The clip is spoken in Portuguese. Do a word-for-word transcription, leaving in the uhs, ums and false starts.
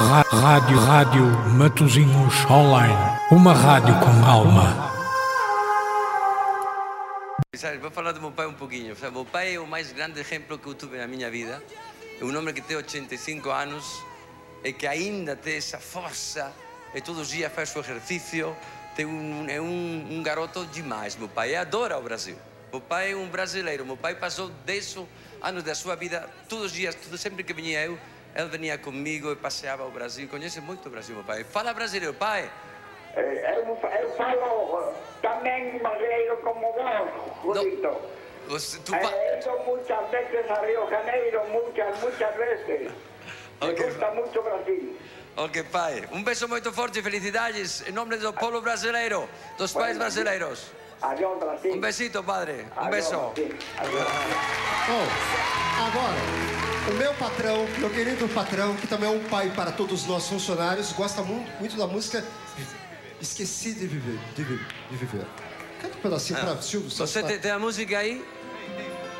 Ra- Rádio, Rádio Matosinhos Online. Uma rádio com alma. Vou falar do meu pai um pouquinho. O meu pai é o mais grande exemplo que eu tive na minha vida. É um homem que tem oitenta e cinco anos e que ainda tem essa força e todos os dias faz o exercício. Tem um, é um, um garoto demais. Meu pai adora o Brasil. Meu pai é um brasileiro. Meu pai passou dez anos da sua vida, todos os dias, tudo, sempre que vinha eu, ele vinha comigo e passeava o Brasil. Conhece muito o Brasil, meu pai. Fala brasileiro, pai. Eu, eu falo também brasileiro como vos, Julito. Você, tu He pa... ido muchas veces a Río Janeiro, muchas, muchas veces. Me Okay. gusta mucho Brasil. Ok, pai. Um beijo muito forte e felicidades em nome do povo brasileiro, dos pais brasileiros. Adiós, Brasil. Um besito, padre. Um Adiós, beijo. Brasil. Adiós. Bom, agora, o meu patrão, meu querido patrão, que também é um pai para todos nós funcionários, gosta muito, muito da música Esqueci de Viver. De, vi- de viver. Canta um pedacinho para Silvio Santos. Você tem, tem a música aí?